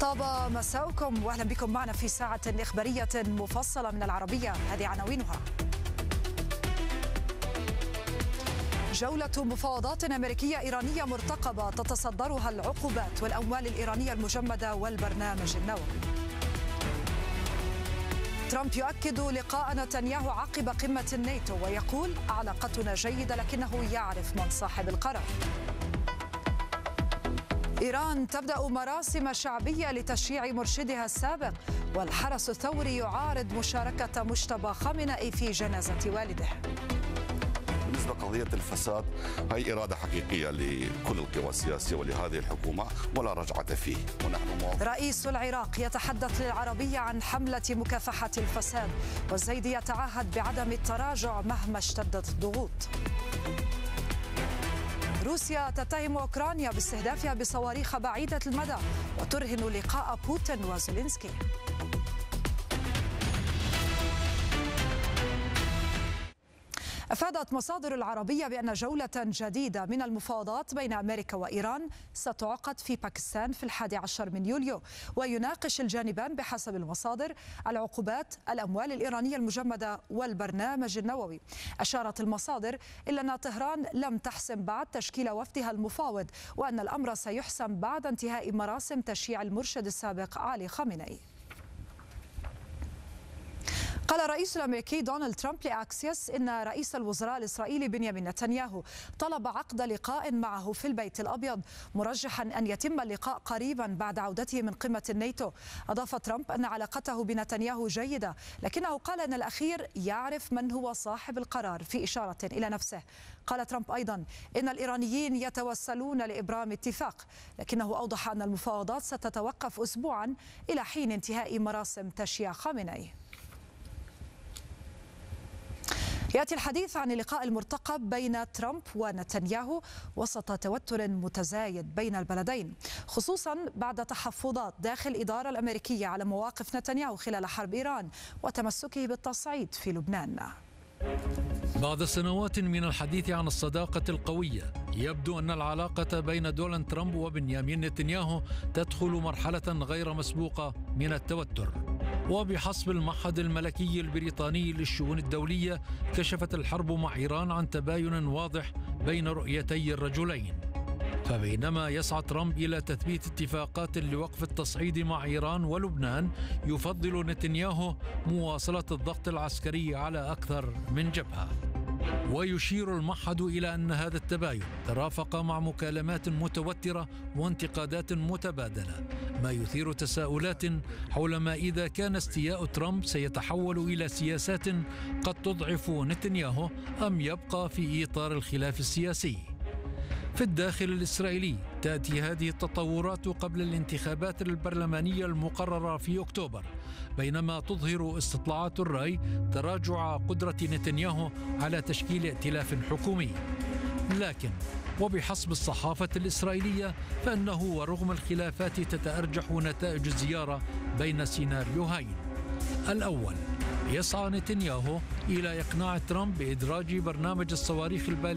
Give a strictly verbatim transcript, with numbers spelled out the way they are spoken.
طاب مساؤكم واهلا بكم معنا في ساعة إخبارية مفصلة من العربية. هذه عناوينها: جولة مفاوضات أمريكية إيرانية مرتقبة تتصدرها العقوبات والأموال الإيرانية المجمدة والبرنامج النووي. ترامب يؤكد لقاء نتنياهو عقب قمة الناتو ويقول علاقتنا جيدة لكنه يعرف من صاحب القرار. إيران تبدأ مراسم شعبية لتشييع مرشدها السابق، والحرس الثوري يعارض مشاركة مجتبى خامنئي في جنازة والده. بالنسبة لقضية الفساد، هي إرادة حقيقية لكل القوى السياسية ولهذه الحكومة ولا رجعة فيه، ونحن موافق. رئيس العراق يتحدث للعربية عن حملة مكافحة الفساد، والزيدي يتعهد بعدم التراجع مهما اشتدت الضغوط. روسيا تتهم أوكرانيا باستهدافها بصواريخ بعيدة المدى وترهن لقاء بوتين وزيلينسكي. أفادت مصادر العربية بأن جولة جديدة من المفاوضات بين أمريكا وإيران ستعقد في باكستان في الحادي عشر من يوليو، ويناقش الجانبان بحسب المصادر العقوبات، الأموال الإيرانية المجمدة والبرنامج النووي. أشارت المصادر إلى أن طهران لم تحسم بعد تشكيل وفدها المفاوض، وأن الأمر سيحسم بعد انتهاء مراسم تشييع المرشد السابق علي خامنئي. قال الرئيس الأمريكي دونالد ترامب لأكسيوس إن رئيس الوزراء الإسرائيلي بنيامين نتنياهو طلب عقد لقاء معه في البيت الأبيض، مرجحا أن يتم اللقاء قريبا بعد عودته من قمة الناتو. أضاف ترامب أن علاقته بنتنياهو جيدة، لكنه قال أن الأخير يعرف من هو صاحب القرار، في إشارة إلى نفسه. قال ترامب أيضا إن الإيرانيين يتوسلون لإبرام اتفاق، لكنه أوضح أن المفاوضات ستتوقف أسبوعا إلى حين انتهاء مراسم تشييع خامنئي. يأتي الحديث عن اللقاء المرتقب بين ترامب ونتنياهو وسط توتر متزايد بين البلدين، خصوصا بعد تحفظات داخل الإدارة الأمريكية على مواقف نتنياهو خلال حرب إيران وتمسكه بالتصعيد في لبنان. بعد سنوات من الحديث عن الصداقة القوية، يبدو أن العلاقة بين دونالد ترامب وبنيامين نتنياهو تدخل مرحلة غير مسبوقة من التوتر. وبحسب المعهد الملكي البريطاني للشؤون الدولية، كشفت الحرب مع إيران عن تباين واضح بين رؤيتي الرجلين. فبينما يسعى ترامب إلى تثبيت اتفاقات لوقف التصعيد مع إيران ولبنان، يفضل نتنياهو مواصلة الضغط العسكري على أكثر من جبهة. ويشير المعهد إلى أن هذا التباين ترافق مع مكالمات متوترة وانتقادات متبادلة، ما يثير تساؤلات حول ما إذا كان استياء ترامب سيتحول إلى سياسات قد تضعف نتنياهو أم يبقى في إطار الخلاف السياسي. في الداخل الإسرائيلي تأتي هذه التطورات قبل الانتخابات البرلمانية المقررة في أكتوبر، بينما تظهر استطلاعات الرأي تراجع قدرة نتنياهو على تشكيل ائتلاف حكومي. لكن وبحسب الصحافة الإسرائيلية فإنه ورغم الخلافات تتأرجح نتائج الزيارة بين سيناريوهين. الأول، يسعى نتنياهو إلى إقناع ترامب بإدراج برنامج الصواريخ البالستية